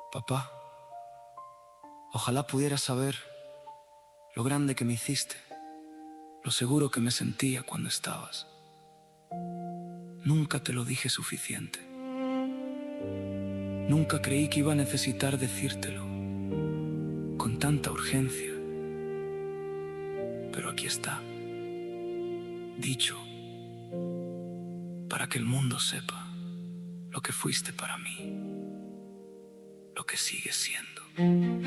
Papá, ojalá pudieras saber lo grande que me hiciste, lo seguro que me sentía cuando estabas. Nunca te lo dije suficiente. Nunca creí que iba a necesitar decírtelo con tanta urgencia. Pero aquí está, dicho, para que el mundo sepa lo que fuiste para mí, lo que sigues siendo.